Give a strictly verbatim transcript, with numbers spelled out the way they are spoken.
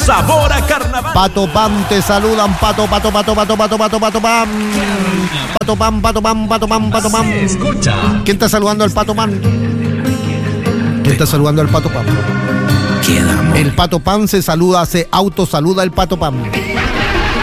sabor a carnaval. Pato Pam, te saludan, pato, pato, pato, pato, pato, pato, pato, pam. Pato Pam, pato Pam, pato Pam, pato Pam. Escucha. ¿Quién está saludando al Pato Pam? ¿Quién está saludando al Pato Pam? El Pato Pam se saluda, se autosaluda el Pato Pam.